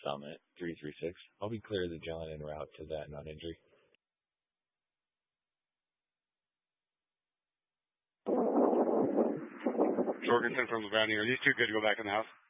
Summit 336. I'll be clear of the John en route to that non-injury. Jorgensen from LeBron, are these two good to go back in the house?